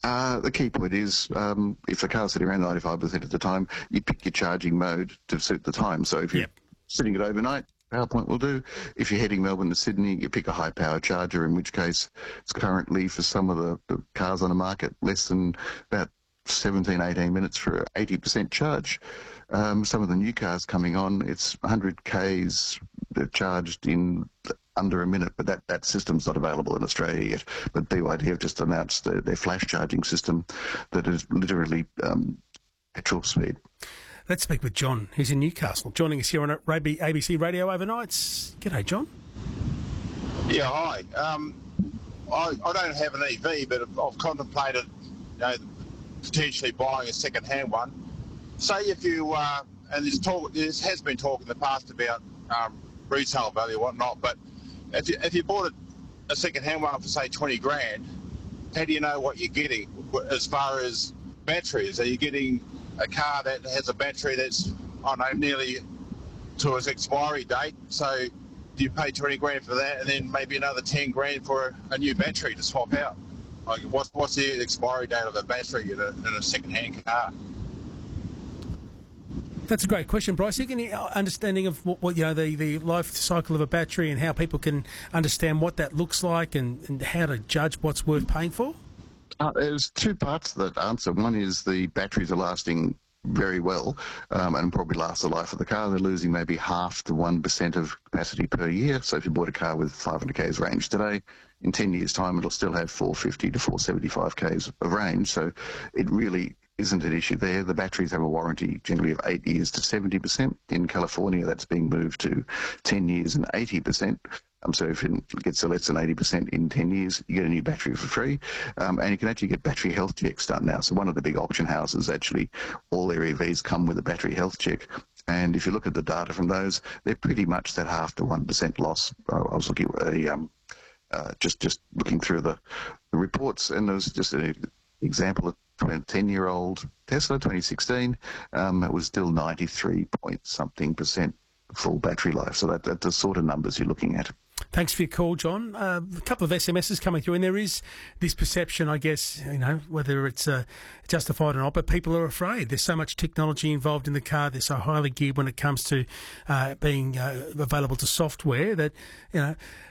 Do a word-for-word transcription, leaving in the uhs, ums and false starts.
Uh, the key point is, um, if the car's sitting around ninety-five percent of the time, you pick your charging mode to suit the time. So if you're Yep. sitting it overnight, PowerPoint will do. If you're heading Melbourne to Sydney, you pick a high power charger, in which case it's currently, for some of the, the cars on the market, less than about seventeen, eighteen minutes for an eighty percent charge. Um, some of the new cars coming on, it's one hundred kays charged in under a minute, but that, that system's not available in Australia yet. But B Y D have just announced their, their flash charging system that is literally um, petrol speed. Let's speak with John, who's in Newcastle, joining us here on A B C Radio Overnights. G'day, John. Yeah, hi. Um, I, I don't have an E V, but I've, I've contemplated, you know, potentially buying a second-hand one. Say if you, uh, and there's talk, there has been talk in the past about um, retail value and whatnot, but if you, if you bought a, a second-hand one for, say, twenty grand, how do you know what you're getting as far as batteries? Are you getting a car that has a battery that's, I don't know, nearly to its expiry date? So do you pay twenty grand for that and then maybe another ten grand for a, a new battery to swap out? Like, what's, what's the expiry date of a battery in a, in a second-hand car? That's a great question, Bryce. You any understanding of what, what you know the, the life cycle of a battery and how people can understand what that looks like and, and how to judge what's worth paying for? Uh, there's two parts to that answer. One is the batteries are lasting very well um, and probably last the life of the car. They're losing maybe half to one percent of capacity per year. So if you bought a car with five hundred kays range today, in ten years' time it'll still have four fifty to four seventy-five kays of range. So it really isn't an issue there. The batteries have a warranty generally of eight years to seventy percent. In California, that's being moved to ten years and eighty percent. Um, so if it gets to less than eighty percent in ten years, you get a new battery for free. Um, and you can actually get battery health checks done now. So one of the big auction houses, actually, all their E Vs come with a battery health check. And if you look at the data from those, they're pretty much that half to one percent loss. I was looking at a, um, uh, just, just looking through the, the reports, and there was just an example of a ten-year-old Tesla, twenty sixteen, um, it was still ninety-three point something percent full battery life. So that, that's the sort of numbers you're looking at. Thanks for your call, John. Uh, a couple of S M Ses coming through, and there is this perception, I guess, you know, whether it's uh, justified or not, but people are afraid. There's so much technology involved in the car. They're so highly geared when it comes to uh, being uh, available to software that, you know,